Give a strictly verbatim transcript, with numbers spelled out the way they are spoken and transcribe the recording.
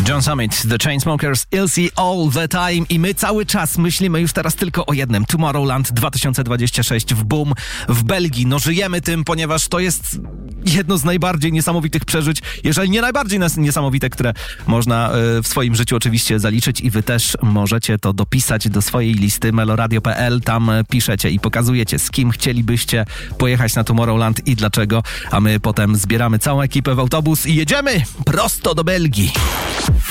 John Summit, The Chainsmokers, Ilse All The Time i my cały czas myślimy już teraz tylko o jednym. Tomorrowland dwa tysiące dwudziesty szósty w Boom w Belgii. No żyjemy tym, ponieważ to jest jedno z najbardziej niesamowitych przeżyć, jeżeli nie najbardziej niesamowite, które można w swoim życiu oczywiście zaliczyć i wy też możecie to dopisać do swojej listy meloradio kropka p l. Tam piszecie i pokazujecie, z kim chcielibyście pojechać na Tomorrowland i dlaczego, a my potem zbieramy całą ekipę w autobus i jedziemy prosto do Belgii.